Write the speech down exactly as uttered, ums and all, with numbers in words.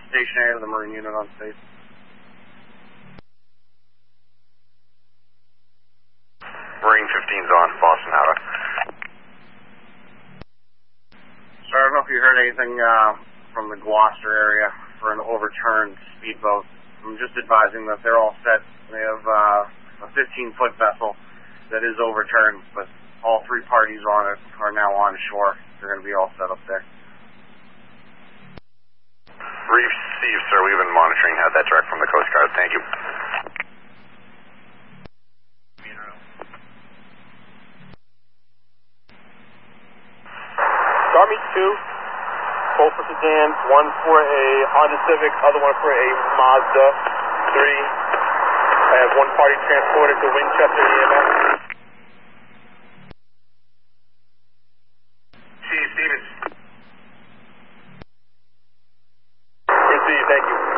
stationary to the Marine unit on state. Marine fifteen's on, Boston out of. So I don't know if you heard anything uh, from the Gloucester area for an overturned speedboat. I'm just advising that they're all set. They have uh, a fifteen-foot vessel that is overturned, but all three parties on it are now on shore. They're going to be all set up there. Received, sir. We've been monitoring. Had that direct from the Coast Guard. Thank you. Army two, both for sedans, one for a Honda Civic, other one for a Mazda three. I have one party transported to Winchester E M S. Chief Stevens. Received, thank you.